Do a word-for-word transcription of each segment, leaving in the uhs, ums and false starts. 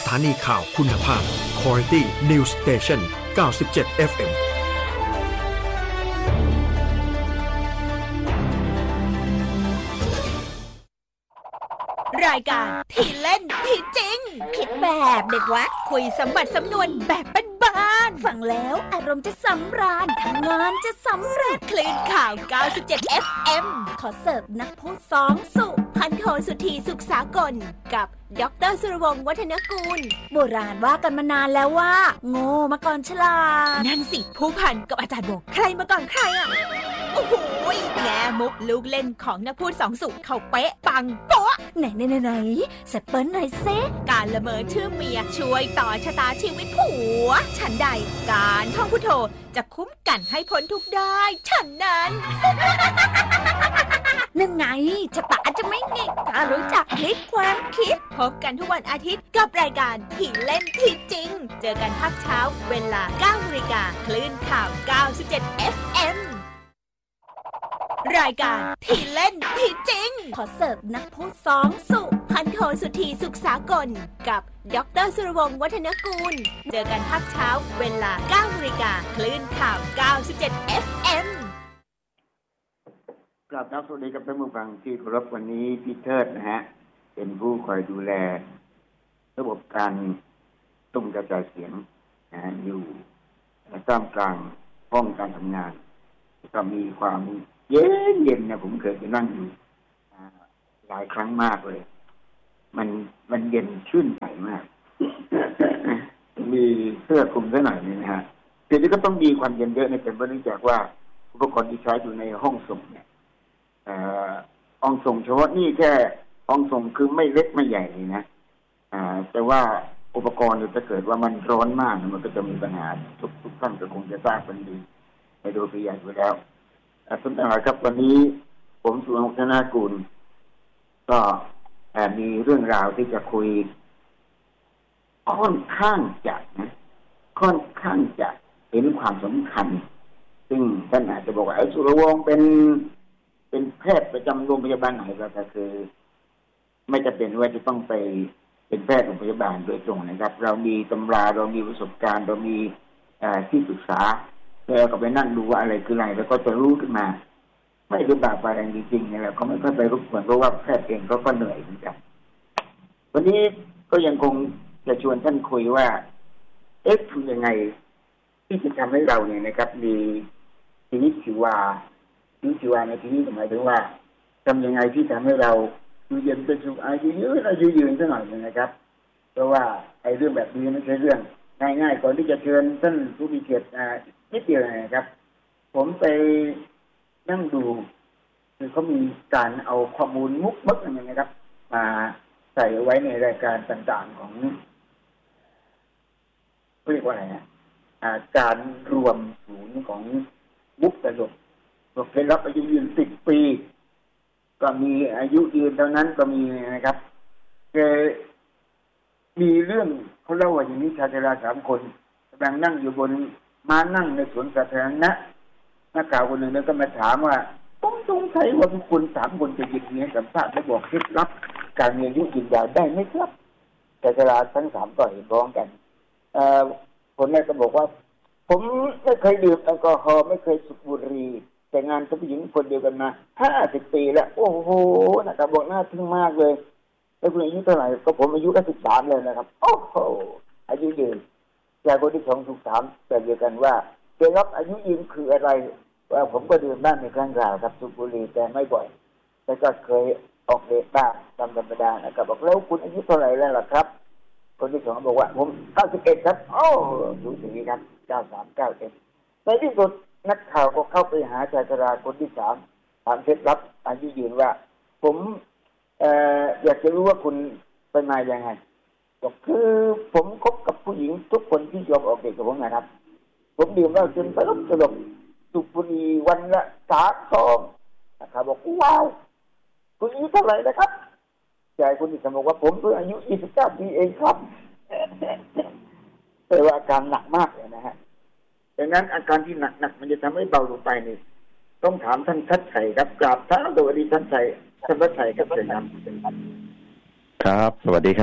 ถานีข่าวคุณภาพ Quality News Station เก้าสิบเจ็ด เอฟ เอ็มรายการที่เล่นที่จริงคิดแบบเด็กวัดคุยสมบัติสำนวนแบบบ้านๆฟังแล้วอารมณ์จะสำราญทำงานจะสำเร็จคลื่นข่าวเก้าสิบเจ็ด เอฟ เอ็ม ขอเสิร์ฟนักพูดสองสุพันโทสุธีสุขสากลกับดร.สุรวงศ์วัฒนกูลโบราณว่ากันมานานแล้วว่าโง่มาก่อนฉลาดนั่นสิผู้พันกับอาจารย์โบใครมาก่อนใครอ่ะโอ้โหแง่มุกลูกเล่นของนักพูดสองสุเขาเป๊ะปังโป๊ะไหนไหนไหนสเปิ้ลหน่อยเซการละเมอชื่อเมียช่วยต่อชะตาชีวิตผัวฉันใดการท่องพุทโธจะคุ้มกันให้พ้นทุกข์ได้ฉันนั้นนั่นไงชะตาจะไม่หงิกถ้ารู้จักพลิกความคิดพบกันทุกวันอาทิตย์กับรายการที่เล่นที่จริงเจอกันภาคเช้าเวลา เก้านาฬิกา คลื่นข่าว เก้าสิบเจ็ด เอฟ เอ็ม รายการที่เล่นที่จริงขอเสิร์ฟนักพูดสองสุพันโทสุธีสุขสากลกับดร.สุรวงศ์วัฒนกูลเจอกันภาคเช้าเวลา เก้านาฬิกา คลื่นข่าว เก้าสิบเจ็ด เอฟ เอ็มกราบสวัสดีกับท่านผู้ฟังที่เคารพวันนี้พี่เทิดนะฮะเป็นผู้คอยดูแลระบบการตุ้มกระจายเสียงนะฮะอยู่ท่ามกลางห้องการทำงานก็มีความเย็นเย็นนะผมเคยไปนั่งอยู่หลายครั้งมากเลยมันมันเย็นชื่นใจมาก มีเสื้อคลุมซะหน่อยนึงนะฮะทีนี้ก็ต้องมีความเย็นเยอะในเป็นเพราะเนื่องจากว่าอุปกรณ์ที่ใช้อยู่ในห้องส่งเนี่ยห้องส่งเฉพาะนี่แค่ห้องส่งคือไม่เล็กไม่ใหญ่เลยนะแต่ว่าอุปกรณ์ถ้าเกิดว่ามันร้อนมากมันก็จะมีปัญหาทุกทุกท่านก็คงจะทราบกันดีในโดยปริยายอยู่แล้วท่านผู้ชมครับวันนี้ผมสุวรรณวัฒนกูลก็มีเรื่องราวที่จะคุยค่อนข้างจะนะค่อนข้างจะเห็นความสำคัญซึ่งท่านอาจจะบอกว่าไอ้สุรวงศ์เป็นเป็นแพทย์ประจำโรงพยาบาลไหนก็คือไม่จำเป็นว่าจะต้องไปเป็นแพทย์โรงพยาบาลโดยตรงนะครับเรามีตำราเรามีประสบการณ์เรามีที่ปรึกษาแล้วก็ไปนั่งดูว่าอะไรคืออะไรแล้วก็จะรู้ขึ้นมาไม่รู้บาปอะไรจริงๆเนี่ยเราก็ไม่ค่อยไปรบกวนเพราะว่าแพทย์เองก็ก็เหนื่อยเหมือนกันวันนี้ก็ยังคงจะชวนท่านคุยว่าเอ๊ะทำยังไงที่จะทำให้เราเนี่ยนะครับมีชีวิตชีวาชีวิตชีวาในที่นี้หมายถึงว่าทำยังไงที่ทำให้เราอยู่เย็นเป็นสุขอายุยืนอายุยืนสักหน่อยนะครับเพราะว่าไอ้เรื่องแบบนี้ไม่ใช่เรื่องง่ายๆก่อนที่จะเชิญท่านผู้มีเกียรตินิดเดียวนะครับผมไปนั่งดูคือเขามีการเอาข้อมูลมุกมึกอะไรนะครับมาใส่ไว้ในรายการต่างๆของเรียกว่าอะไรนะการรวมศูนย์ของมุกตลกบอกเคล็ดลับอายุยืนสิบปีก็มีอายุยืนเท่านั้นก็มีนะครับแกมีเรื่องเขาเล่าว่าอย่างนี้ชายชราสามคนกำลังนั่งอยู่บนม้านั่งในสวนสาธารณะนักข่าวคนหนึ่งก็มาถามว่าผมสงสัยว่าทุกคนสามคนจะหยิบเงี้ยสัมภาษณ์และบอกเคล็ดลับการมีอายุยืนยาวได้ไหมครับชายชราทั้งสามก็เห็นพ้องกันคนแรกก็บอกว่าผมไม่เคยดื่มแอลกอฮอล์ไม่เคยสูบบุหรี่แต่งานกับผู้หญิงคนเดียวกันมาห้าสิบปีแล้วโอ้โหนะครับบอกน่าทึ่งมากเลยแล้วคุณอายุเท่าไหร่ก็ผมอายุแค่สิบสามเลยนะครับโอ้โหอายุยืนชายคนที่สองถูกถามแต่เดียวกันว่าเคล็ดลับอายุยืนคืออะไรว่าผมก็ดื่มบ้างในครั้งคราวครับสูบบุหรี่แต่ไม่บ่อยแต่ก็เคยออกเดทบ้างตามธรรมดานะครับบอกแล้วคุณอายุเท่าไหร่แล้วล่ะครับคนที่สองบอกว่าผมเก้าสิบเอ็ดครับโอ้ดูสิครับเก้าสามเก้าเอ็ดในที่สุดนักข่าวก็เข้าไปหาชายชราคนที่สามถามเคล็ดลับอายุยืนว่าผมเอ่ออยากจะรู้ว่าคุณเป็นมาอย่างไงบอกคือผมคบกับผู้หญิงทุกคนที่ยอมออกเดทกับผมนะครับผมดื่มเหล้าจนตลบตลบสูบบุหรี่วันละสามซองนะครับบอกว้าวคุณอายุเท่าไหร่นะครับชายคนที่สามบอกว่าผมเพิ่งอายุยี่สิบเก้าปีเองครับแต่ว่าอาการหนักมากเลยนะฮะดังนั้นอาการที่หนักๆมันจะทำให้เบาลงไปนี่ต้องถามท่านทัดชัยครับกราบท่านสวัสดีท่านชัยท่านทัดชัยครับเชิญครับครับสวัสดีครับ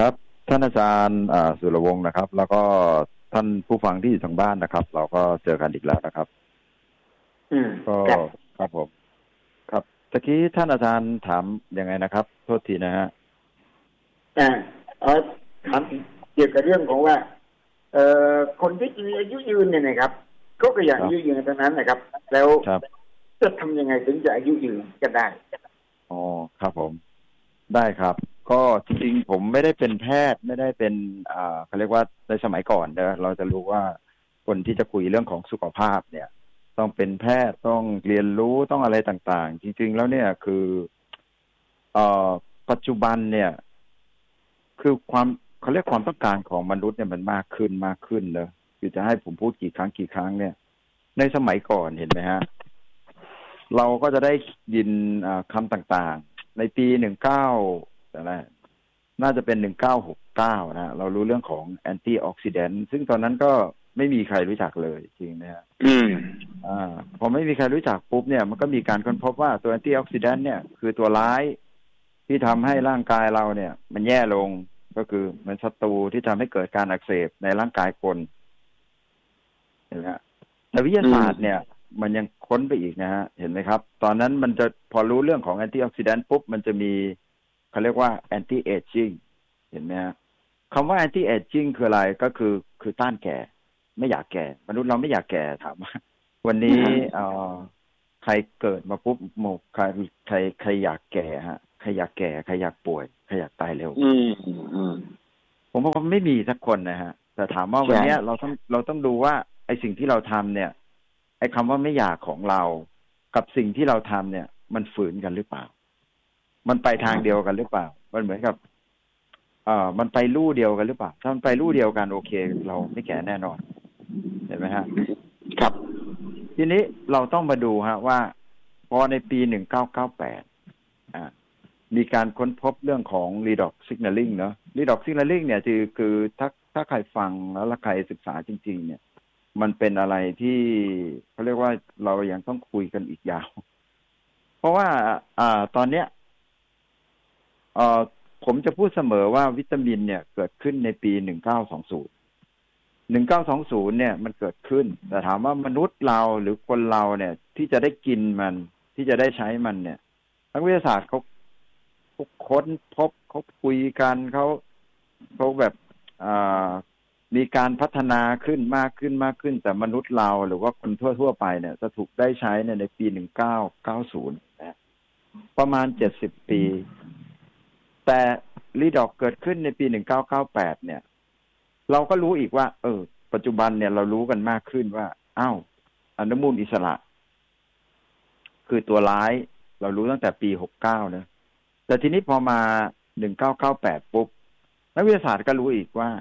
ท่านอาจารย์สุรวงศ์นะครับแล้วก็ท่านผู้ฟังที่อยู่ทางบ้านนะครับ เราก็เจอกันอีกแล้วนะครับอืมก็ครับผมครับตะกี้ท่านอาจารย์ถามยังไงนะครับโทษทีนะฮะอ่าเออถามเกี่ยวกับเรื่องของว่าเอ่อคนที่มีอายุยืนเนี่ยนะครับก็ก็อยากอายุยืนทั้งนั้นนะครับแล้วจะทำยังไงถึงจะอายุยืนกันได้อ๋อครับผมได้ครับก็จริงๆผมไม่ได้เป็นแพทย์ไม่ได้เป็นอ่าเขาเรียกว่าในสมัยก่อนเนอะเราจะรู้ว่าคนที่จะคุยเรื่องของสุขภาพเนี่ยต้องเป็นแพทย์ต้องเรียนรู้ต้องอะไรต่างๆจริงๆแล้วเนี่ยคือเอ่อปัจจุบันเนี่ยคือความเขาเรียกความต้องการของมนุษย์เนี่ยมันมากขึ้นมากขึ้นเนอะคือจะให้ผมพูดกี่ครั้งกี่ครั้งเนี่ยในสมัยก่อนเห็นไหมฮะเราก็จะได้ยินคำต่างๆในปีหนึ่งเก้าอะไรน่าจะเป็นหนึ่งเก้าหกเก้านะเรารู้เรื่องของแอนตี้ออกซิแดนต์ซึ่งตอนนั้นก็ไม่มีใครรู้จักเลยจริงนะฮะอืมอ่าพอไม่มีใครรู้จักปุ๊บเนี่ยมันก็มีการค้นพบว่าตัวแอนตี้ออกซิแดนต์เนี่ยคือตัวร้ายที่ทำให้ร่างกายเราเนี่ยมันแย่ลงก็คือมันศัตรูที่ทำให้เกิดการอักเสบในร่างกายคนเห็นไหมฮะแต่วิทยาศาสตร์เนี่ยมันยังค้นไปอีกนะฮะเห็นไหมครับตอนนั้นมันจะพอรู้เรื่องของแอนตี้ออกซิแดนต์ปุ๊บมันจะมีเขาเรียกว่าแอนตี้เอจจิ้งเห็นไหมฮะคำว่าแอนตี้เอจจิ้งคืออะไรก็คือคือต้านแก่ไม่อยากแก่มนุษย์เราไม่อยากแก่ถามว่าวันนี้เอ่อใครเกิดมาปุ๊บโมใครใครใครอยากแก่ฮะใครอยากแก่ใครอยากป่วยใครอยากตายเร็วอืมอืมผมว่าไม่มีสักคนนะฮะแต่ถามว่าวันนี้เราต้องเราต้องดูว่าไอ้สิ่งที่เราทำเนี่ยไอ้คำว่าไม่อยากของเรากับสิ่งที่เราทำเนี่ยมันฝืนกันหรือเปล่ามันไปทางเดียวกันหรือเปล่ามันเหมือนกับเอ่อมันไปลู่เดียวกันหรือเปล่าถ้ามันไปลู่เดียวกันโอเคเราไม่แก่แน่นอนเห็นไหมฮะครับทีนี้เราต้องมาดูฮะว่าพอในปีหนึ่งเก้าเก้าแปดอ่ามีการค้นพบเรื่องของ redox signaling เนอะ redox signaling เนี่ยคือคือถ้าถ้าใครฟังแล้วใครศึกษาจริงๆเนี่ยมันเป็นอะไรที่เขาเรียกว่าเรายังต้องคุยกันอีกยาวเพราะว่าอ่าตอนเนี้ยเอ่อผมจะพูดเสมอว่าวิตามินเนี่ยเกิดขึ้นในปีหนึ่งเก้าสองศูนย์ หนึ่งเก้าสองศูนย์เนี่ยมันเกิดขึ้นแต่ถามว่ามนุษย์เราหรือคนเราเนี่ยที่จะได้กินมันที่จะได้ใช้มันเนี่ยนักวิทยาศาสตร์เขาค้นพบเขาคุยกันเขาเขาแบบอ่ามีการพัฒนาขึ้นมากขึ้นมากขึ้นแต่มนุษย์เราหรือว่าคนทั่วๆไปเนี่ยจะถูกได้ใช้ในในปีหนึ่งเก้าเก้าศูนย์นะประมาณเจ็ดสิบปีแต่รีดอกเกิดขึ้นในปีหนึ่งเก้าเก้าแปดเนี่ยเราก็รู้อีกว่าเออปัจจุบันเนี่ยเรารู้กันมากขึ้นว่าอ้าวอนุมูลอิสระคือตัวร้ายเรารู้ตั้งแต่ปีหกเก้านะแต่ทีนี้พอมาหนึ่งเก้าเก้าแปดปุ๊บนักวิทยาศาสตร์ก็รู้อีกว่า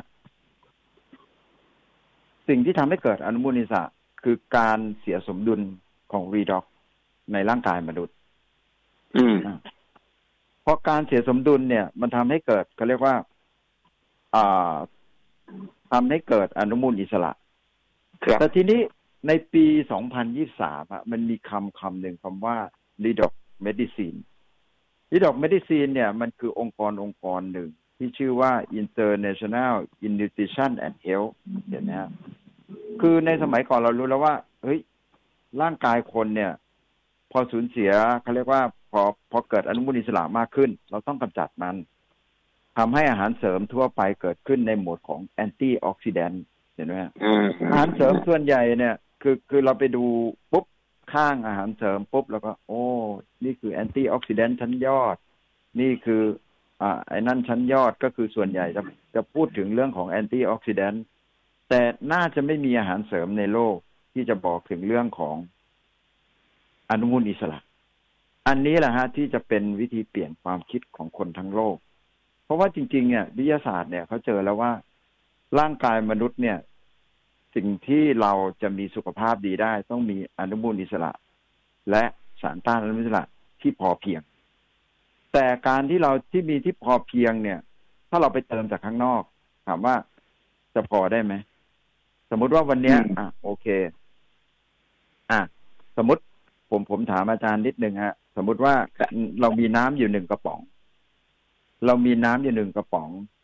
สิ่งที่ทำให้เกิดอนุมูลอิสระคือการเสียสมดุลของรีดอกในร่างกายมนุษย์อืมเพราะการเสียสมดุลเนี่ยมันทำให้เกิดเขาเรียกว่าอ่าทำให้เกิดอนุมูลอิสระแต่ทีนี้ในปีสองพันยี่สิบสามอ่ะมันมีคำคำหนึ่งคำว่า redox medicine redox medicine เนี่ยมันคือองค์กรองค์กรหนึ่งที่ชื่อว่า International Nutrition and Health เห็นไหมฮะคือในสมัยก่อนเรารู้แล้วว่าเฮ้ยร่างกายคนเนี่ยพอสูญเสียเขาเรียกว่าพอพอเกิดอนุมูลอิสระมากขึ้นเราต้องกำจัดมันทำให้อาหารเสริมทั่วไปเกิดขึ้นในโหมดของแอนตี้ออกซิแดนต์เห็นไหมอาหารเสริมส่วนใหญ่เนี่ยคือคือเราไปดูปุ๊บข้างอาหารเสริมปุ๊บแล้วก็โอ้นี่คือแอนตี้ออกซิแดนต์ชั้นยอดนี่คืออ่าไอ้นั่นชั้นยอดก็คือส่วนใหญ่จะจะพูดถึงเรื่องของแอนตี้ออกซิแดนต์แต่น่าจะไม่มีอาหารเสริมในโลกที่จะบอกถึงเรื่องของอนุมูลอิสระอันนี้แหละฮะที่จะเป็นวิธีเปลี่ยนความคิดของคนทั้งโลกเพราะว่าจริงๆเนี่ยวิทยาศาสตร์เนี่ยเขาเจอแล้วว่าร่างกายมนุษย์เนี่ยสิ่งที่เราจะมีสุขภาพดีได้ต้องมีอนุมูลอิสระและสารต้านอนุมูลอิสระที่พอเพียงแต่การที่เราที่มีที่พอเพียงเนี่ยถ้าเราไปเติมจากข้างนอกถามว่าจะพอได้ไหมสมมุติว่าวันเนี้ยอ่ะโอเคอ่ะสมมติผมผมถามอาจารย์นิดนึงฮะสมมุติว่าเรามีน้ำอยู่หนึ่งกระป๋องเรามีน้ำอยู่หนึ่งกระป๋อง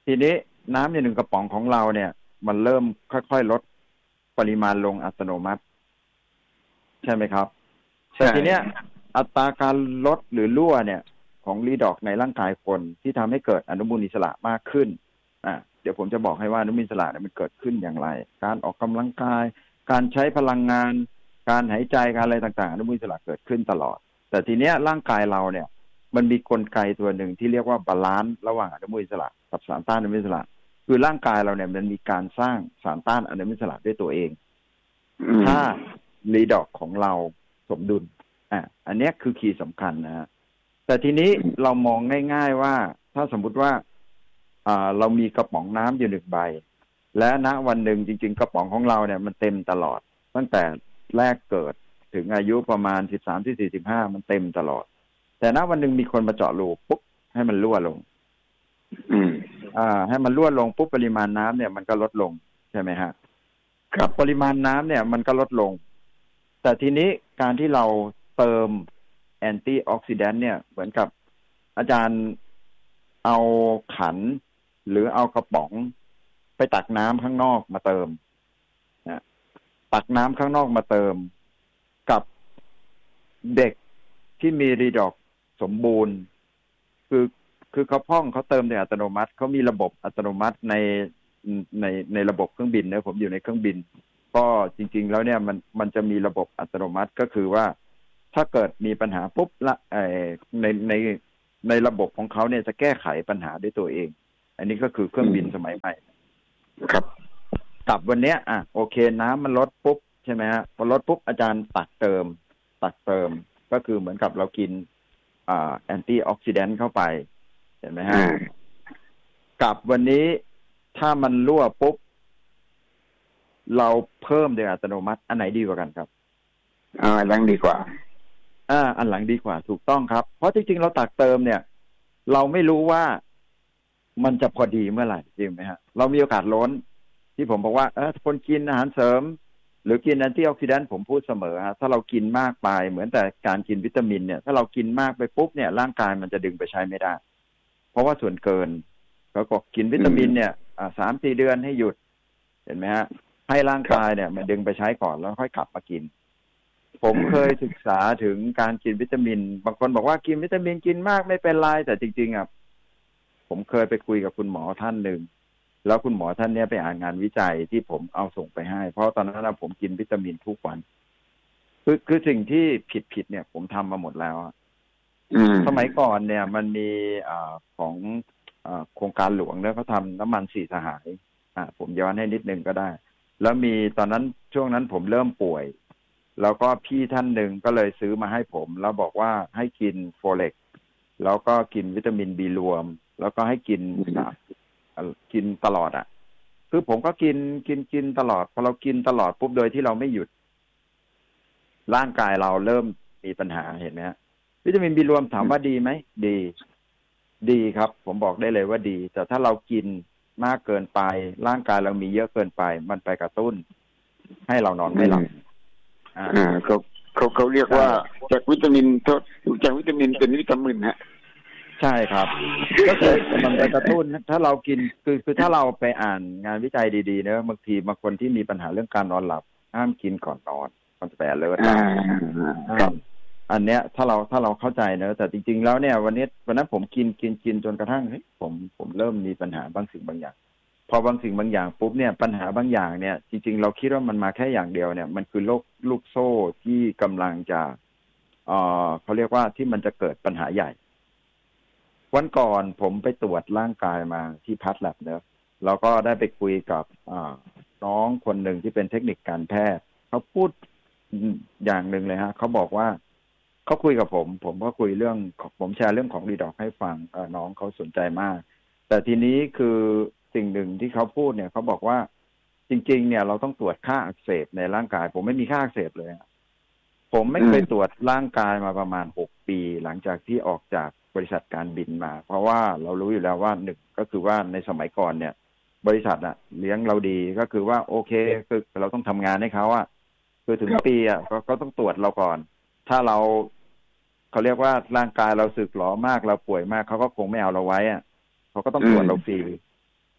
ทีนี้น้ำในหนึ่งกระป๋องของเราเนี่ยมันเริ่มค่อยๆลดปริมาณลงอัตโนมัติใช่ไหมครับแต่ทีเนี้ยอัตราการลดหรือรั่วเนี่ยของรีดอกในร่างกายคนที่ทำให้เกิดอนุมูลอิสระมากขึ้นอ่ะเดี๋ยวผมจะบอกให้ว่าอนุมูลอิสระเนี่ยมันเกิดขึ้นอย่างไรการออกกำลังกายการใช้พลังงานการหายใจการอะไรต่างๆอนุมูลอิสระเกิดขึ้นตลอดแต่ทีเนี้ยร่างกายเราเนี่ยมันมีกลไกตัวหนึ่งที่เรียกว่าบาลานซ์ระหว่างอนุมูลอิสระกับสารต้านอนุมูลอิสระคือร่างกายเราเนี่ยมันมีการสร้างสารต้านอนุมูลอิสระด้วยตัวเองถ้ารีดอกของเราสมดุลอ่ะอันนี้คือคีย์สำคัญนะฮะแต่ทีนี้เรามองง่ายๆว่าถ้าสมมุติว่าอ่าเรามีกระป๋องน้ำอยู่หนึ่งใบและณวันหนึ่งจริงๆกระป๋องของเราเนี่ยมันเต็มตลอดตั้งแต่แรกเกิดถึงอายุประมาณสิบสามถึงสี่สิบห้ามันเต็มตลอดแต่ณวันหนึ่งมีคนมาเจาะรูปุ๊บให้มันรั่วลงอืมอ่าให้มันรั่วลงปุ๊บปริมาณน้ำเนี่ยมันก็ลดลงใช่ไหมฮะครับปริมาณน้ำเนี่ยมันก็ลดลงแต่ทีนี้การที่เราเติมแอนตี้ออกซิแดนต์เนี่ยเหมือนกับอาจารย์เอาขันหรือเอากระป๋องไปตักน้ำข้างนอกมาเติมนะตักน้ำข้างนอกมาเติมกับเด็กที่มีรีดอกสมบูรณ์คือคือเขาพ่องเขาเติมโดยอัตโนมัติเขามีระบบอัตโนมัติในในในระบบเครื่องบินนะผมอยู่ในเครื่องบินก็จริงๆแล้วเนี่ยมันมันจะมีระบบอัตโนมัติก็คือว่าถ้าเกิดมีปัญหาปุ๊บละไอในในในระบบของเขาเนี่ยจะแก้ไขปัญหาด้วยตัวเองอันนี้ก็คือเครื่องบินสมัยใหม่ครับกับวันเนี้ยอ่ะโอเคน้ำมันลดปุ๊บใช่ไหมฮะพอลดปุ๊บอาจารย์ตักเติมตักเติมก็คือเหมือนกับเรากินอ่าแอนตี้ออกซิแดนต์เข้าไปเห็นไหมฮะกับวันนี้ถ้ามันรั่วปุ๊บเราเพิ่มโดยอัตโนมัติอันไหนดีกว่ากันครับอ่าอันหลังดีกว่าอ่าอันหลังดีกว่าถูกต้องครับเพราะจริงๆเราตักเติมเนี่ยเราไม่รู้ว่ามันจะพอดีเมื่อไหร่จริงไหมฮะเรามีโอกาสล้นที่ผมบอกว่าเออคนกินอาหารเสริมหรือกินแอนตี้ออกซิแดนต์ผมพูดเสมอฮะถ้าเรากินมากไปเหมือนแต่การกินวิตามินเนี่ยถ้าเรากินมากไปปุ๊บเนี่ยร่างกายมันจะดึงไปใช้ไม่ได้เพราะว่าส่วนเกินเราก็กินวิตามินเนี่ยอ่าสามสี่เดือนให้หยุดเห็นไหมฮะให้ร่างกายเนี่ยมันดึงไปใช้ก่อนแล้วค่อยกลับมากินผมเคยศึกษาถึงการกินวิตามินบางคนบอกว่ากินวิตามินกินมากไม่เป็นไรแต่จริงๆอ่ะผมเคยไปคุยกับคุณหมอท่านหนึ่งแล้วคุณหมอท่านเนี้ยไปอ่านงานวิจัยที่ผมเอาส่งไปให้เพราะตอนนั้นผมกินวิตามินทุกวันคือคือสิ่งที่ผิดผิดเนี่ยผมทำมาหมดแล้วสมัยก่อนเนี่ยมันมีอ่าของอ่าโครงการหลวงเนี่ยเขาทำน้ำมันสี่สหายอ่าผมย้อนให้นิดนึงก็ได้แล้วมีตอนนั้นช่วงนั้นผมเริ่มป่วยแล้วก็พี่ท่านหนึ่งก็เลยซื้อมาให้ผมแล้วบอกว่าให้กินโฟเล็กแล้วก็กินวิตามินบีรวมแล้วก็ให้กินกินตลอดอ่ะคือผมก็กินกินกินตลอดพอเรากินตลอดปุ๊บโดยที่เราไม่หยุดร่างกายเราเริ่มมีปัญหาเห็นไหมฮะวิตามินบีรวมถามว่าดีไหมดีดีครับผมบอกได้เลยว่าดีแต่ถ้าเรากินมากเกินไปร่างกายเรามีเยอะเกินไปมันไปกระตุ้นให้เรานอนไม่หลับอ่าเขาเขาเขาเรียกว่าจากวิตามินจากวิตามินเป็นวิตามินฮะใช่ครับก็คือมันไปกระตุ้นถ้าเรากินคือคือถ้าเราไปอ่านงานวิจัยดีๆเนอะบางทีบางคนที่มีปัญหาเรื่องการนอนหลับห้ามกินก่อนนอนมันจะแปลเลยครับอันเนี้ยถ้าเราถ้าเราเข้าใจเนอะแต่จริงๆแล้วเนี่ยวันนี้วันนั้นผมกินกินกินจนกระทั่งเฮ้ยผมผมเริ่มมีปัญหาบางสิ่งบางอย่างพอบางสิ่งบางอย่างปุ๊บเนี่ยปัญหาบางอย่างเนี่ยจริงๆเราคิดว่ามันมาแค่อย่างเดียวเนี่ยมันคือโรคลูกโซ่ที่กำลังจะเอ่อเขาเรียกว่าที่มันจะเกิดปัญหาใหญ่วันก่อนผมไปตรวจร่างกายมาที่พัทแลบเนอะเราก็ได้ไปคุยกับน้องคนหนึ่งที่เป็นเทคนิคการแพทย์เขาพูดอย่างหนึ่งเลยฮะเขาบอกว่าเขาคุยกับผมผมก็คุยเรื่องผมแชร์เรื่องของรีดอกให้ฟังน้องเขาสนใจมากแต่ทีนี้คือสิ่งหนึ่งที่เขาพูดเนี่ยเขาบอกว่าจริงๆเนี่ยเราต้องตรวจค่าอักเสบในร่างกายผมไม่มีค่าอักเสบเลยผมไม่เคยตรวจร่างกายมาประมาณหกปีหลังจากที่ออกจากบริษัทการบินมาเพราะว่าเรารู้อยู่แล้วว่าหนึ่งก็คือว่าในสมัยก่อนเนี่ยบริษัทอะเลี้ยงเราดีก็คือว่าโอเคคือเราต้องทำงานให้เขาอะคือถึงปีอะก็ก็ต้องตรวจเราก่อนถ้าเราเขาเรียกว่าร่างกายเราสึกหรอมากเราป่วยมากเขาก็คงไม่เอาเราไว้อะเขาก็ต้องตรวจเราฟรี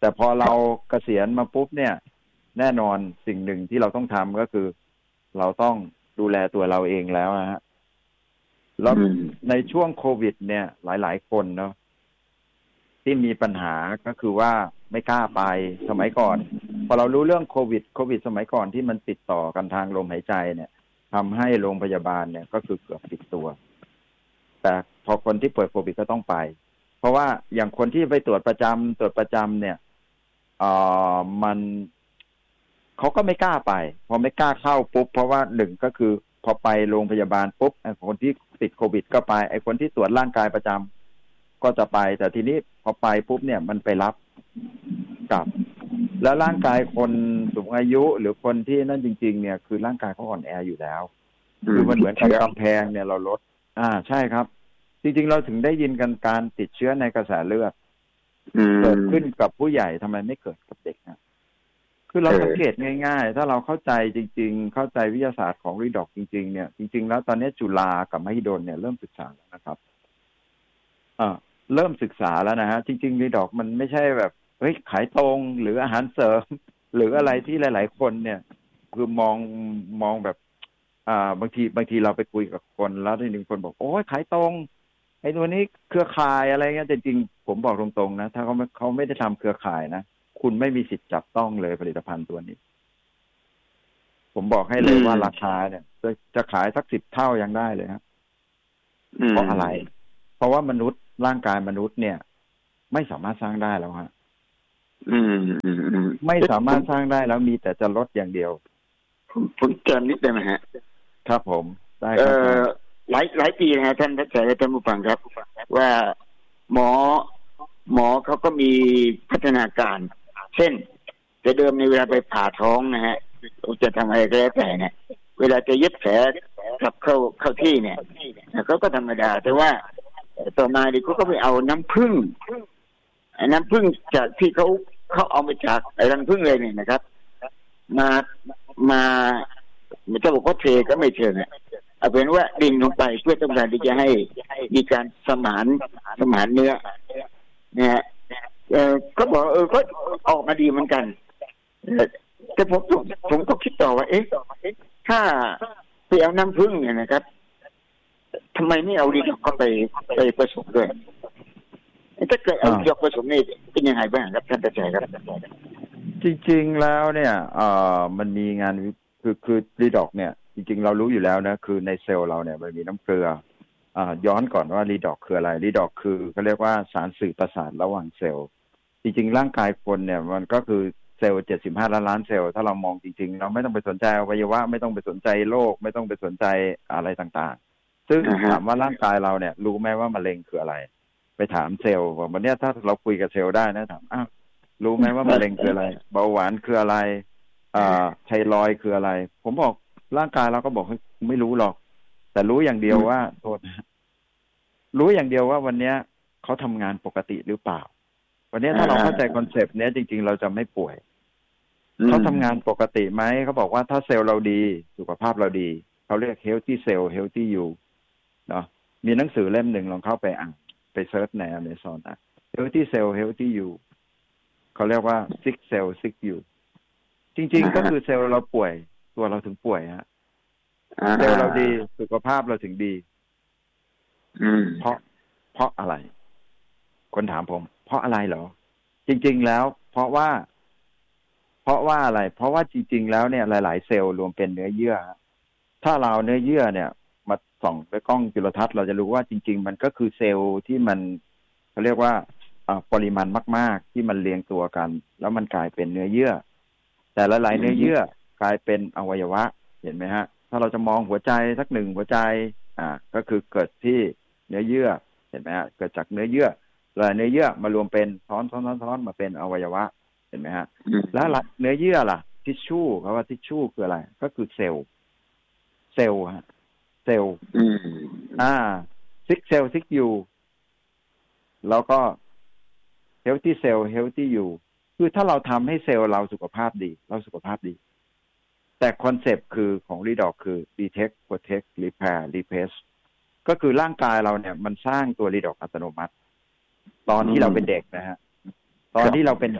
แต่พอเราเกษียณมาปุ๊บเนี่ยแน่นอนสิ่งหนึ่งที่เราต้องทำก็คือเราต้องดูแลตัวเราเองแล้วนะฮะแล้วในช่วงโควิดเนี่ยหลายๆคนเนาะที่มีปัญหาก็คือว่าไม่กล้าไปสมัยก่อนพอเรารู้เรื่องโควิดโควิดสมัยก่อนที่มันติดต่อกันทางลมหายใจเนี่ยทำให้โรงพยาบาลเนี่ยก็คือเกือบปิดตัวแต่พอคนที่ป่วยโควิดก็ต้องไปเพราะว่าอย่างคนที่ไปตรวจประจำตรวจประจำเนี่ยเอ่อมันเขาก็ไม่กล้าไปพอไม่กล้าเข้าปุ๊บเพราะว่าหนึ่งก็คือพอไปโรงพยาบาลปุ๊บไอ้คนที่ติดโควิดก็ไปไอ้คนที่ตรวจร่างกายประจำก็จะไปแต่ทีนี้พอไปปุ๊บเนี่ยมันไปรับกลับแล้วร่างกายคนสูงอายุหรือคนที่นั่นจริงๆเนี่ยคือร่างกายเขาอ่อนแออยู่แล้วคือมันเหมือนกับกำแพงเนี่ยเราลดอ่าใช่ครับจริงๆเราถึงได้ยินกันการติดเชื้อในกระแสเลือดเกิดขึ้นกับผู้ใหญ่ทำไมไม่เกิดกับเด็กนะคือเราสังเกตง่ายๆถ้าเราเข้าใจจริงๆเข้าใจวิทยาศาสตร์ของรีดอกจริงๆเนี่ยจริงๆแล้วตอนนี้จุฬากับมหิดลเนี่ยเริ่มศึกษาแล้วนะครับอ่าเริ่มศึกษาแล้วนะฮะจริงๆรีดอกมันไม่ใช่แบบเฮ้ยขายตรงหรืออาหารเสริมหรืออะไรที่หลายๆคนเนี่ยคือมองมองแบบอ่าบางทีบางทีเราไปคุยกับคนแล้วทีนึงคนบอกโอ้ยขายตรงไอ้ตัวนี้เครือข่ายอะไรเงี้ยแต่จริงผมบอกตรงๆนะถ้าเขาไม่เขาไม่ได้ทำเครือข่ายนะคุณไม่มีสิทธิ์จับต้องเลยผลิตภัณฑ์ตัวนี้ผมบอกให้เลยว่าราคาเนี่ยจะขายสักสิบเท่ายังได้เลยครับเพราะอะไรเพราะว่ามนุษย์ร่างกายมนุษย์เนี่ยไม่สามารถสร้างได้แล้วฮะไม่สามารถสร้างได้แล้วมีแต่จะลดอย่างเดียวผมเติมนิดได้ไหมฮะครับผมได้ครับหลายหลายปีนะฮะท่านท่านและท่านผู้ฟังครับว่าหมอหมอเขาก็มีพัฒนาการเช่นแต่เดิมในเวลาไปผ่าท้องนะฮะจะทำอะไรก็แล้วแต่เนี่ยเวลาจะเย็บแผลกลับเข้าเข้าที่เนี่ยเขาก็ธรรมดาแต่ว่าต่อมาดิเขาก็ไปเอาน้ำผึ้งน้ำผึ้งจากที่เขาเขาเอามาจากไอ้รังผึ้งเลยเนี่ยนะครับมามาไม่จะบอกว่าเทก็ไม่เชิงอ่ะเอาเป็นว่าดิ่งลงไปเพื่อต้องการที่จะให้มีการสมานสมานเนื้อนะฮะเออก็บอกเออก็ออกมาดีเหมือนกันแต่ผมผมก็คิดต่อว่าเอ๊ะถ้าไปเอาน้ำผึ้งเนี่ยนะครับทำไมไม่เอาดีดอกเข้าไปไปผสมด้วยถ้าเกิดเอาดีดอกผสมนี่เป็นยังไงบ้างครับท่านอาจารย์ครับจริงๆแล้วเนี่ยเอ่อมันมีงานคือคือดีดอกเนี่ยจริงๆเรารู้อยู่แล้วนะคือในเซลล์เราเนี่ยมันมีน้ำเกลืออ่าย้อนก่อนว่ารีดอกคืออะไรรีดอกคือเขาเรียกว่าสารสื่อประสาทระหว่างเซลล์จริงๆร่างกายคนเนี่ยมันก็คือเซลล์เจ็ดสิบห้าล้านล้านเซลล์ถ้าเรามองจริงๆเราไม่ต้องไปสนใจอวัยวะไม่ต้องไปสนใจโรคไม่ต้องไปสนใจอะไรต่างๆซึ่งถามว่าร่างกายเราเนี่ยรู้ไหมว่ามะเร็งคืออะไรไปถามเซลล์วันนี้ถ้าเราคุยกับเซลล์ได้นะถามอ้าวรู้ไหมว่ามะเร็งคืออะไรเบาหวานคืออะไรอ่าไทรอยด์คืออะไรผมบอกร่างกายเราก็บอกไม่รู้หรอกแต่รู้อย่างเดียวว่าโทษรู้อย่างเดียวว่าวันนี้เขาทำงานปกติหรือเปล่าวันนี้ถ้าเราเข้าใจคอนเซปต์นี้จริงๆเราจะไม่ป่วยเขาทำงานปกติไหมเขาบอกว่าถ้าเซลล์เราดีสุขภาพเราดีเขาเรียก healthy cell healthy you เนาะมีหนังสือเล่มหนึ่งลองเข้าไปอ่านไปเซิร์ชใน Amazon อ่ะ healthy cell healthy you เขาเรียกว่า sick cell sick you จริงๆก็คือเซลล์เราป่วยตัวเราถึงป่วยฮะเซลล์เราดีสุขภาพเราถึงดีเพราะเพราะอะไรคนถามผมเพราะอะไรเหรอจริงๆแล้วเพราะว่าเพราะว่าอะไรเพราะว่าจริงๆแล้วเนี่ยหลายๆเซลล์รวมเป็นเนื้อเยื่อถ้าเราเนื้อเยื่อเนี่ยมาส่องด้วยกล้องจุลทรรศน์เราจะรู้ว่าจริงๆมันก็คือเซลล์ที่มันเขาเรียกว่าปริมาณมากๆที่มันเรียงตัวกันแล้วมันกลายเป็นเนื้อเยื่อแต่ละหลายเนื้อเยื่อกลายเป็นอวัยวะเห็นไหมฮะถ้าเราจะมองหัวใจสักหนึ่งหัวใจอ่าก็คือเกิดที่เนื้อเยื่อเห็นไหมฮะเกิดจากเนื้อเยื่อแล้วเนื้อเยื่อมารวมเป็นซ้อนซ้อนซ้อนมาเป็นอวัยวะเห็นไหมฮะแล้วเนื้อเยื่อล่ะทิชชู่เพราะว่าทิชชู่คืออะไรก็คือเซลล์เซลล์ฮะเซลล์อ่าซิกเซลล์ซิกยูแล้วก็เฮลตี้เซลล์เฮลตี้ยูคือถ้าเราทำให้เซลล์เราสุขภาพดีเราสุขภาพดีแต่คอนเซปต์คือของรีดอกคือ detect protect repair replace ก็คือร่างกายเราเนี่ยมันสร้างตัวรีดอกอัตโนมัติตอนที่เราเป็นเด็กนะฮะตอนที่เราเป็นเด็ก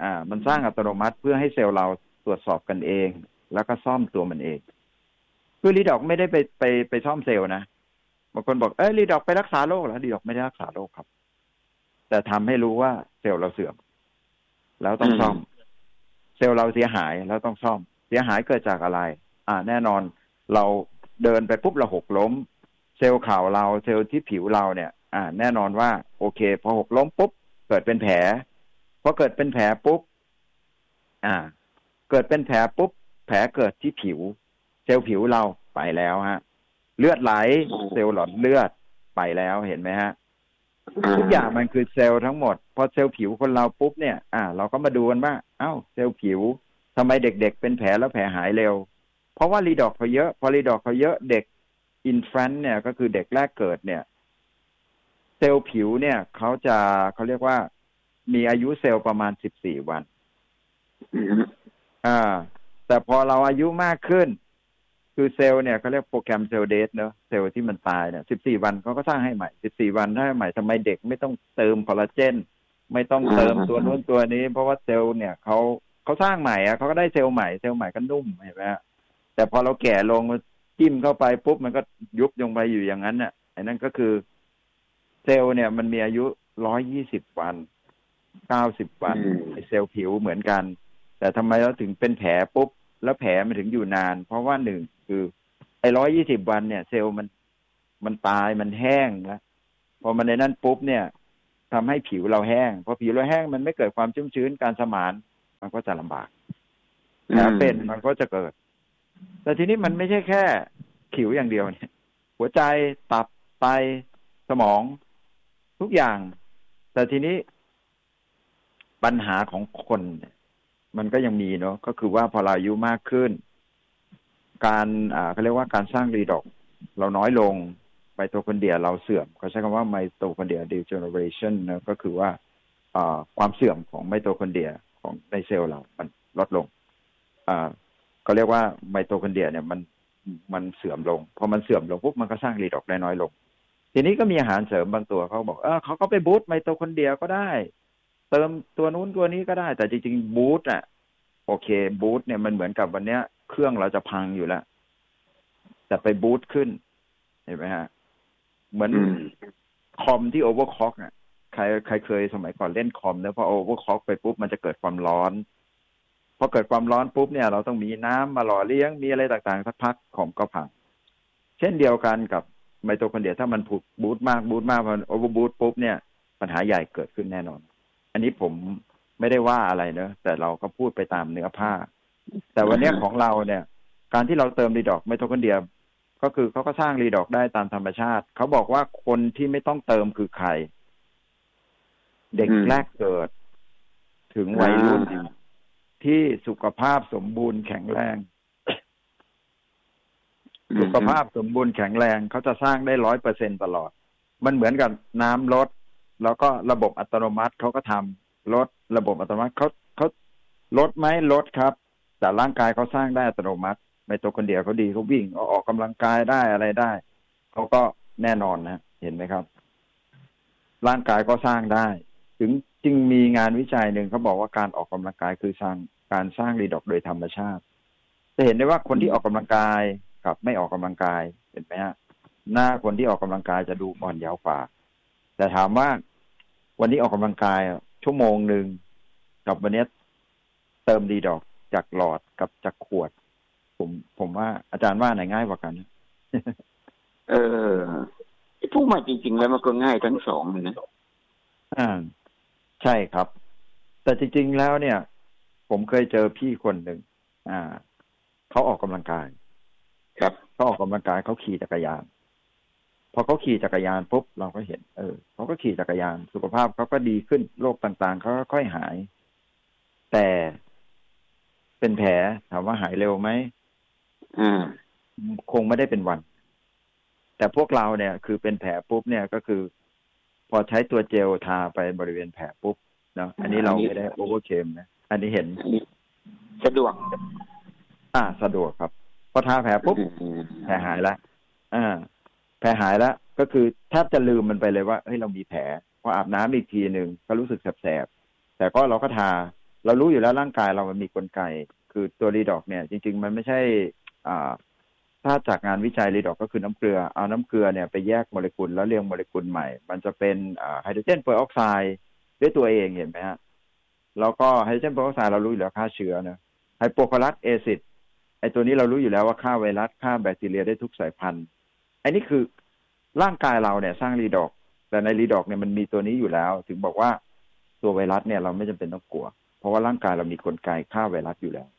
อ่ามันสร้างอัตโนมัติเพื่อให้เซลล์เราตรวจสอบกันเองแล้วก็ซ่อมตัวมันเองคือรีดอกไม่ได้ไปไปไปซ่อมเซลล์นะบางคนบอกเอ้ยรีดอกไปรักษาโรคเหรอรีดอกไม่ได้รักษาโรคครับแต่ทำให้รู้ว่าเซลล์เราเสื่อมแล้วต้องซ่อมเซลล์เราเสียหายแล้วต้องซ่อมเสียหายเกิดจากอะไรอ่าแน่นอนเราเดินไปปุ๊บเราหกล้มเซลล์ข่าวเราเซลล์ที่ผิวเราเนี่ยอ่าแน่นอนว่าโอเคพอหกล้มปุ๊บเกิดเป็นแผลพอเกิดเป็นแผลปุ๊บอ่าเกิดเป็นแผลปุ๊บแผลเกิดที่ผิวเซลล์ผิวเราไปแล้วฮะเลือดไหลเซลล์หลอดเลือดไปแล้วเห็นไหมฮะทุกอย่างมันคือเซลล์ทั้งหมดพอเซลล์ผิวคนเราปุ๊บเนี่ยอ่าเราก็มาดูกันว่าเอ้าเซลล์ผิวทำไมเด็กๆเป็นแผลแล้วแผลหายเร็วเพราะว่ารีดอกเขาเยอะพอรีดอกเขาเยอะเด็กอินแฟนต์เนี่ยก็คือเด็กแรกเกิดเนี่ยเซลล์ผิวเนี่ยเขาจะเขาเรียกว่ามีอายุเซลล์ประมาณสิบสี่วันอ่าแต่พอเราอายุมากขึ้นคือเซลล์เนี่ยเขาเรียกโปรแกรมเซลล์เดทเนอะเซลล์ที่มันตายเนี่ยสิบสี่วันเขาก็สร้างให้ใหม่สิบสี่วันให้ใหม่ทำไมเด็กไม่ต้องเติมคอลลาเจนไม่ต้องเติมตัวนู้นตัวนี้เพราะว่าเซลล์เนี่ยเขาเขาสร้างใหม่อะเขาก็ได้เซลล์ใหม่เซลล์ใหม่ก็นุ่มเห็นไหมฮะแต่พอเราแก่ลงจิ้มเข้าไปปุ๊บมันก็ยุบลงไปอยู่อย่างนั้นน่ะไอ้นั่นก็คือเซลล์เนี่ยมันมีอายุร้อยยี่สิบวันเก้าสิบวันไอ้เซลล์ผิวเหมือนกันแต่ทำไมเราถึงเป็นแผลปุ๊บแล้วแผลมันถึงอยู่นานเพราะว่าหนึ่งคือไอ้ร้อยยี่สิบวันเนี่ยเซลล์มันมันตายมันแห้งนะพอมันในนั้นปุ๊บเนี่ยทำให้ผิวเราแห้งพอผิวเราแห้งมันไม่เกิดความชุ่มชื้นการสมานมันก็จะลำบากแผลเป็นมันก็จะเกิดแต่ทีนี้มันไม่ใช่แค่ผิวอย่างเดียวเนี่ยหัวใจตับไตสมองทุกอย่างแต่ทีนี้ปัญหาของคนมันก็ยังมีเนาะก็คือว่าพอเราอายุมากขึ้นการอ่าเขาเรียกว่าการสร้างรีดอกเราน้อยลงไมโตคอนเดรียเราเสื่อมเขาใช้คำว่าไมโตคอนเดรียดีเจเนเรชันนะก็คือว่าอ่าความเสื่อมของไมโตคอนเดรียของในเซลล์เรามันลดลงอ่าเขาเรียกว่าไมโตคอนเดรียเนี่ยมันมันเสื่อมลงพอมันเสื่อมลงปุ๊บมันก็สร้างรีดอกได้น้อยลงทีนี้ก็มีอาหารเสริมบางตัวเขาบอกเออเขาก็ไปบูสต์ไมโตคอนเดรียก็ได้เติมตัวนู้นตัวนี้ก็ได้แต่จริงๆบูสต์อ่ะโอเคบูสต์เนี่ยมันเหมือนกับวันเนี้ยเครื่องเราจะพังอยู่แล้วแต่ไปบูสต์ขึ้นเห็นไหมฮะเหมือนคอมที่โอเวอร์คล็อกอ่ะใครใครเคยสมัยก่อนเล่นคอมแล้วพอโอเวอร์คล็อกไปปุ๊บมันจะเกิดความร้อนพอเกิดความร้อนปุ๊บเนี่ยเราต้องมีน้ำมาหล่อเลี้ยงมีอะไรต่างๆสักพักคอมก็พังเช่นเดียวกันกับไมโตคอนเดรียถ้ามันผูกบูสต์มากบูสต์มากมันโอเวอร์บูสต์ปุ๊บเนี่ยปัญหาใหญ่เกิดขึ้นแน่นอนอันนี้ผมไม่ได้ว่าอะไรเนอะแต่เราก็พูดไปตามเนื้อผ้าแต่วันนี้ของเราเนี่ยการที่เราเติมรีดอกไมโตคอนเดรียก็คือเขาก็สร้างรีดอกได้ตามธรรมชาติเขาบอกว่าคนที่ไม่ต้องเติมคือใครเด็กแรกเกิดถึงวัยรุ่นที่สุขภาพสมบูรณ์แข็งแรงสุขภาพสมบูรณ์แข็งแรงเขาจะสร้างได้ร้อยเปอร์เซ็นตลอดมันเหมือนกับน้ำลดแล้วก็ระบบอัตโนมัติเขาก็ทำลดระบบอัตโนมัติเขาเขาลดไหมลดครับแต่ร่างกายเขาสร้างได้อัตโนมัติไมโตคอนเดรียเขาดีเขาวิ่งออกกำลังกายได้อะไรได้เขาก็แน่นอนนะเห็นไหมครับร่างกายก็สร้างได้ถึงจึงมีงานวิจัยหนึ่งเขาบอกว่าการออกกำลังกายคือสร้างการสร้างรีดอกโดยธรรมชาติจะเห็นได้ว่าคนที่ออกกำลังกายกับไม่ออกกำลังกายเห็นไหมฮะหน้าคนที่ออกกำลังกายจะดูอ่อนเยาว์กว่าแต่ถามว่าวันนี้ออกกำลังกายชั่วโมงหนึ่งกับวันนี้เติมรีดอกจากหลอดกับจากขวดผมผมว่าอาจารย์ว่าไหนง่ายกว่ากันเออพูดมาจริงๆแล้วมันก็ง่ายทั้งสองเลยนะอ่าใช่ครับแต่จริงๆแล้วเนี่ยผมเคยเจอพี่คนหนึ่งอ่าเขาออกกำลังกายครับเขาออกกำลังกายเขาขี่จักรยานพอเขาขี่จักรยานปุ๊บเราก็เห็นเออเขาก็ขี่จักรยานสุขภาพเขาก็ดีขึ้นโรคต่างๆเขาก็ค่อยหายแต่เป็นแผลถามว่าหายเร็วไหมอ่าคงไม่ได้เป็นวันแต่พวกเราเนี่ยคือเป็นแผลปุ๊บเนี่ยก็คือพอใช้ตัวเจลทาไปบริเวณแผลปุ๊บเนาะอันนี้เราไม่ได้โอเวอร์เคมนะอันนี้เห็นสะดวกอ่าสะดวกครับพอทาแผลปุ๊บแผลหายแล้วอ่าแผลหายแล้วก็คือแทบจะลืมมันไปเลยว่าเฮ้ยเรามีแผลพออาบน้ำอีกทีหนึ่งก็รู้สึกแสบๆแต่ก็เราก็ทาเรารู้อยู่แล้วร่างกายเรามันมีกลไกคือตัวรีดอกเนี่ยจริงๆมันไม่ใช่อ่าถ้าจากงานวิจัยรีดอกก็คือน้ำเกลือเอาน้ำเกลือเนี่ยไปแยกโมเลกุลแล้วเรียงโมเลกุลใหม่มันจะเป็นไฮโดรเจนเปอร์ออกไซด์ด้วยตัวเองเห็นไหมฮะแล้วก็ไฮโดรเจนเปอร์ออกไซด์เรารู้อยู่แล้วฆ่าเชื้อนะไฮโปคลอรัสแอซิดไอตัวนี้เรารู้อยู่แล้วว่าฆ่าไวรัสฆ่าแบคทีเรียได้ทุกสายพันธุ์ไอ้นี่คือร่างกายเราเนี่ยสร้างรีดอกแต่ในรีดอกเนี่ยมันมีตัวนี้อยู่แล้วถึงบอกว่าตัวไวรัสเนี่ยเราไม่จำเป็นต้องกลัวเพราะว่าร่างกายเรามีกลไกฆ่าไวรัสอยู่แล้ว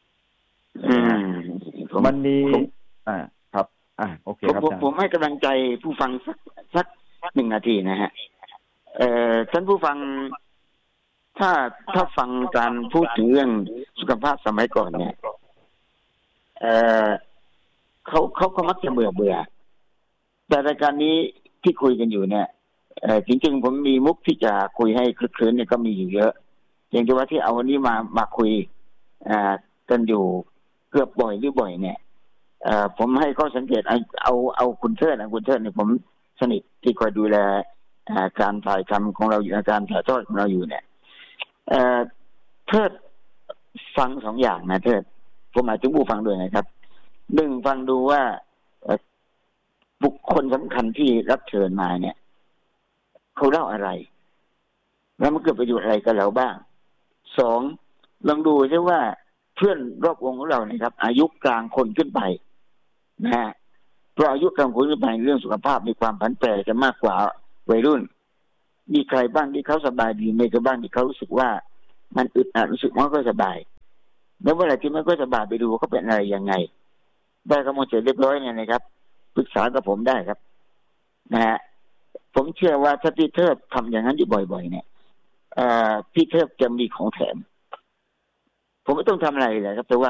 มันมีอ่าครับอ่าโอเคครับผมผมให้กำลังใจผู้ฟังสักสักหนึ่งนาทีนะฮะเอ่อท่านผู้ฟังถ้าถ้าฟังการพูดถึงเรื่องสุขภาพสมัยก่อนเนี่ยเอ่อเขาเขาก็มักจะเบื่อเบื่อแต่รายการนี้ที่คุยกันอยู่เนี่ยเอ่อจริงๆผมมีมุกที่จะคุยให้คลึกคลื้นเนี่ยก็มีอยู่เยอะอย่างที่ว่าที่เอาวันนี้มามาคุยอ่ากันอยู่เกือบบ่อยหรือบ่อยเนี่ยเอ่อผมให้ข้อสังเกตเอาเอาเอาคุณเทิดนะคุณเทิดเนี่ยผมสนิทที่คอยดูแลอ่าการถ่ายทำของเราอยู่การถ่ายทอดของเราอยู่เนี่ยเอ่อเทิดฟังสองอย่างนะเทิดผมหมายถึงผู้ฟังด้วยนะครับหนึ่งฟังดูว่าบุคคลสำคัญที่รับเชิญมาเนี่ยเขาเล่าอะไรแล้วมันเกิดประโยชน์อะไรกับเราบ้างสองลองดูซิว่าเพื่อนรอบวงของเราเนี่ยครับอายุกลางคนขึ้นไปนะฮะเพราะอายุกลางคนขึ้นไปเรื่องสุขภาพมีความผันแปรจะมากกว่าวัยรุ่นมีใครบ้างที่เขาสบายดีมีใครบ้างที่เขารู้สึกว่ามันอึดอัดรู้สึกไม่ค่อยสบายแล้วเมื่อไหร่ที่ไม่ค่อยสบายไปดูเขาเป็นอะไรยังไงได้ข้อมูลเสร็จเรียบร้อยเนี่ยนะครับปรึกษากับผมได้ครับนะฮะผมเชื่อว่าถ้าพี่เทิดทำอย่างนั้นอยู่บ่อยๆเนี่ยพี่เทิดจะมีของแถมผมไม่ต้องทำอะไรเลยครับแต่ว่า